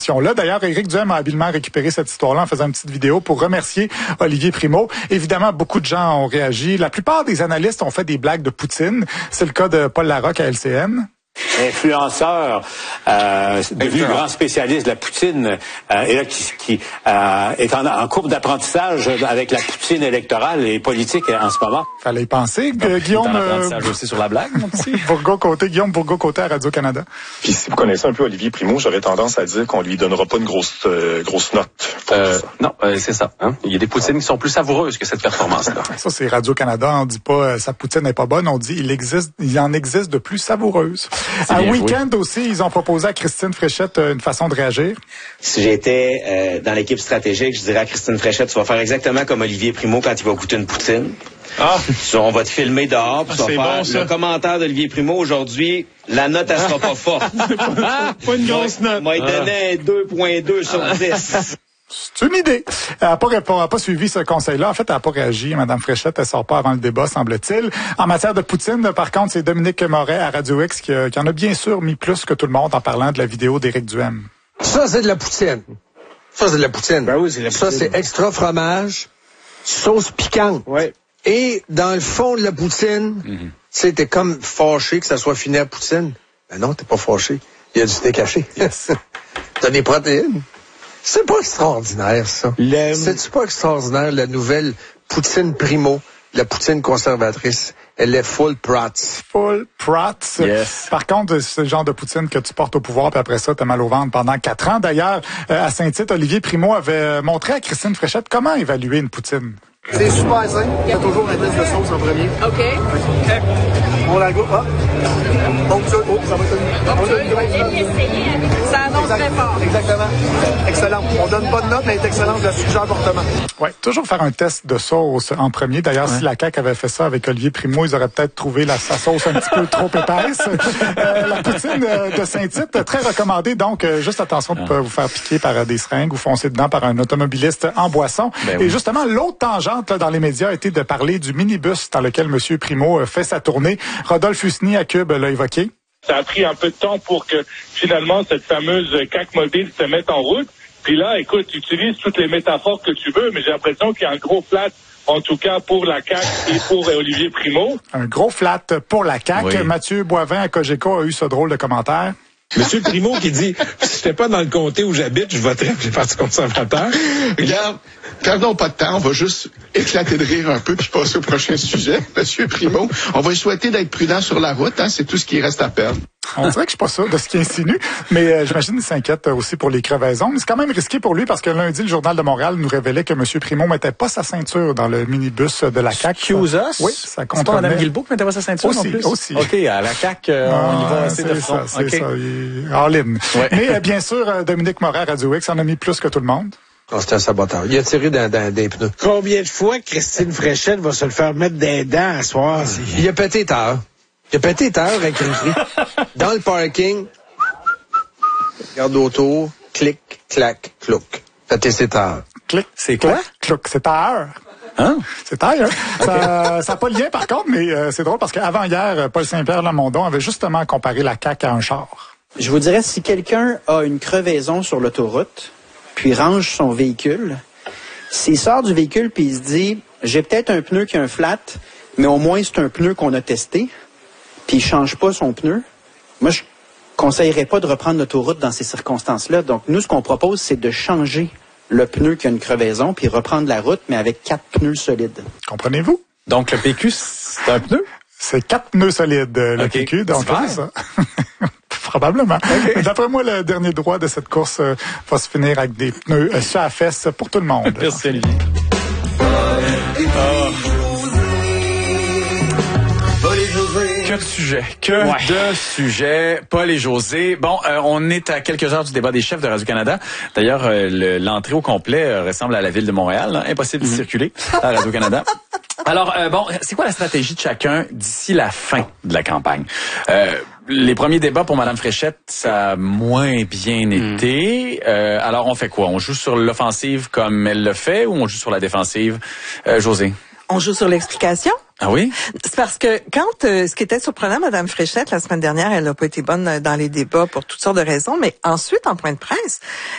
Là, d'ailleurs, Éric Duhem a habilement récupéré cette histoire-là en faisant une petite vidéo pour remercier Olivier Primo. Évidemment, beaucoup de gens ont réagi. La plupart des analystes ont fait des blagues de Poutine. C'est le cas de Paul Larocque à LCN. Influenceur, devenu grand spécialiste de la poutine, et là qui est en cours d'apprentissage avec la poutine électorale et politique en ce moment. Fallait y penser, Guillaume. Apprentissage aussi sur la blague, mon petit. Guillaume Bourgault-Côté à Radio-Canada. Puis si vous connaissez un peu Olivier Primo, j'aurais tendance à dire qu'on lui donnera pas une grosse note. Non, c'est ça. Hein? Il y a des poutines qui sont plus savoureuses que cette performance-là. Ça, c'est Radio-Canada. On dit pas sa poutine n'est pas bonne. On dit il en existe de plus savoureuses. À Week-end aussi, ils ont proposé à Christine Fréchette une façon de réagir. Si j'étais dans l'équipe stratégique, je dirais à Christine Fréchette, tu vas faire exactement comme Olivier Primo quand il va goûter une poutine. On va te filmer dehors, puis tu vas faire le commentaire d'Olivier Primo aujourd'hui. La note, elle sera pas forte. Pas une grosse note. Moi, il donnait 2.2 sur 10. C'est une idée. Elle n'a pas suivi ce conseil-là. En fait, elle n'a pas réagi. Madame Fréchette, elle sort pas avant le débat, semble-t-il. En matière de Poutine, par contre, c'est Dominique Moret à Radio X qui en a bien sûr mis plus que tout le monde en parlant de la vidéo d'Éric Duhem. Ça, c'est de la poutine. Ben oui, c'est la poutine. Ça, c'est extra fromage, sauce piquante. Ouais. Et dans le fond de la poutine, tu sais, t'es comme fâché que ça soit fini à poutine. Ben non, t'es pas fâché. Il y a du steak haché. Yes. T'as des protéines. C'est pas extraordinaire, ça. C'est-tu pas extraordinaire, la nouvelle poutine Primo, la poutine conservatrice? Elle est full prats. Full prats. Yes. Par contre, c'est le genre de poutine que tu portes au pouvoir, puis après ça, t'as mal au ventre pendant 4 ans. D'ailleurs, à Saint-Tite, Olivier Primo avait montré à Christine Fréchette comment évaluer une poutine. C'est super simple. Il y a toujours un test de sauce en premier. OK. On la go. Hop. Donc ça, ça va être... Ça annonce très fort. Exactement. Excellent. On donne pas de note, mais elle est excellente. Je la suggère fortement. Oui, toujours faire un test de sauce en premier. D'ailleurs, si la CAQ avait fait ça avec Olivier Primo, ils auraient peut-être trouvé sa sauce un petit peu trop épaisse. La poutine de Saint-Tite, très recommandée. Donc, juste attention de ne pas vous faire piquer par des seringues ou foncer dedans par un automobiliste en boisson. Et justement, l'autre tangente là, dans les médias a été de parler du minibus dans lequel M. Primo fait sa tournée. Rodolphe Husny à Cube l'a évoqué. Ça a pris un peu de temps pour que finalement cette fameuse CAQ mobile se mette en route. Puis là, écoute, tu utilises toutes les métaphores que tu veux, mais j'ai l'impression qu'il y a un gros flat, en tout cas pour la CAQ et pour Olivier Primo. Un gros flat pour la CAQ. Oui. Mathieu Boivin à Cogeco a eu ce drôle de commentaire. Monsieur Primo qui dit, si j'étais pas dans le comté où j'habite, je voterais pour les partis conservateurs. Regarde, perdons pas de temps, on va juste éclater de rire un peu puis passer au prochain sujet. Monsieur Primo, on va lui souhaiter d'être prudent sur la route, hein, c'est tout ce qui reste à perdre. On dirait que je suis pas sûr de ce qu'il insinue, mais j'imagine qu'il s'inquiète aussi pour les crevaisons. Mais c'est quand même risqué pour lui parce que lundi, le Journal de Montréal nous révélait que M. Primo mettait pas sa ceinture dans le minibus de la CAQ. Excuse us? Oui, ça compte. C'est pas Mme Guilbeault qui mettait pas sa ceinture aussi, non plus? Aussi. OK, à la CAQ, on y va assez de front. C'est ça, all in. Ouais. Mais bien sûr, Dominique Moret à Radio X en a mis plus que tout le monde. Oh, c'est un saboteur. Il a tiré dans des pneus. Combien de fois Christine Fréchette va se le faire mettre des dents à soir? Il a pété tard. Il a pété tard avec Rinfri. Dans le parking, regarde autour, clic, clac, clouc. Pété c'est tard. Clic, c'est quoi? Clouc, c'est tard. Hein? C'est tard, hein? Okay. Ça n'a pas de lien par contre, mais c'est drôle parce qu'avant hier, Paul Saint-Pierre Lamondon avait justement comparé la CAQ à un char. Je vous dirais, si quelqu'un a une crevaison sur l'autoroute, puis range son véhicule, s'il sort du véhicule puis il se dit, j'ai peut-être un pneu qui a un flat, mais au moins c'est un pneu qu'on a testé, puis il change pas son pneu, moi je conseillerais pas de reprendre l'autoroute dans ces circonstances-là. Donc nous, ce qu'on propose, c'est de changer le pneu qui a une crevaison, puis reprendre la route, mais avec 4 pneus solides. Comprenez-vous? Donc le PQ, c'est un pneu? C'est 4 pneus solides, le PQ, donc c'est ça. Probablement. Okay. Mais d'après moi, le dernier droit de cette course va se finir avec des pneus sur la fesse pour tout le monde. Merci, Olivier. Que de sujets. De sujets. Paul et José. Bon, on est à quelques heures du débat des chefs de Radio-Canada. D'ailleurs, l'entrée au complet ressemble à la ville de Montréal. Hein? Impossible de circuler à Radio-Canada. Alors, bon, c'est quoi la stratégie de chacun d'ici la fin de la campagne? Les premiers débats pour Mme Fréchette, ça a moins bien été. Alors, on fait quoi? On joue sur l'offensive comme elle le fait ou on joue sur la défensive? José? On joue sur l'explication. Ah oui? C'est parce que quand, ce qui était surprenant, Mme Fréchette, la semaine dernière, elle n'a pas été bonne dans les débats pour toutes sortes de raisons, mais ensuite, en point de presse,